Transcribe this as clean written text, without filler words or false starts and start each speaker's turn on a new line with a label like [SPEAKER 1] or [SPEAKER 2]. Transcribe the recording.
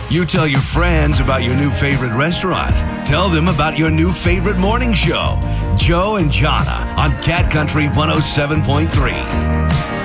[SPEAKER 1] You tell your friends about your new favorite restaurant. Tell them about your new favorite morning show. Joe and Jana on Cat Country 107.3.